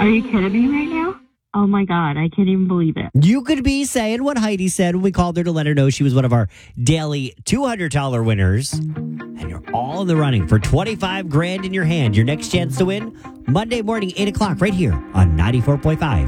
Are you kidding me right now? Oh my God, I can't even believe it. You could be saying what Heidi said when we called her to let her know she was one of our daily $200 winners. And you're all in the running for $25,000 in your hand. Your next chance to win, Monday morning, 8 o'clock, right here on 94.5